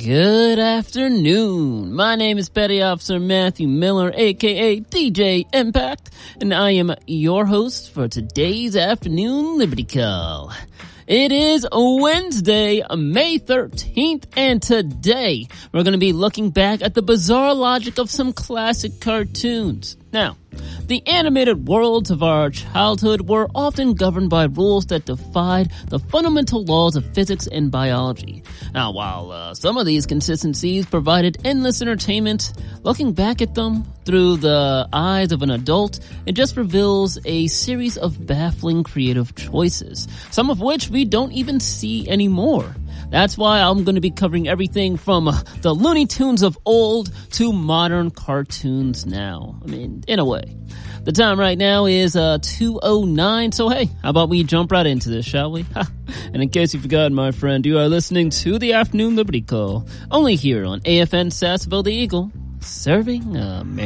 Good afternoon. My name is Petty Officer Matthew Miller, aka DJ Impact, and I am your host for today's afternoon Liberty Call. It is Wednesday, May 13th, and today we're going to be looking back at the bizarre logic of some classic cartoons. Now, the animated worlds of our childhood were often governed by rules that defied the fundamental laws of physics and biology. Now, while some of these consistencies provided endless entertainment, looking back at them through the eyes of an adult, it just reveals a series of baffling creative choices, some of which we don't even see anymore. That's why I'm going to be covering everything from the Looney Tunes of old to modern cartoons now. I mean, in a way. The time right now is 2:09, so hey, how about we jump right into this, shall we? And in case you forgot, my friend, you are listening to the Afternoon Liberty Call, only here on AFN Sassville the Eagle, serving America.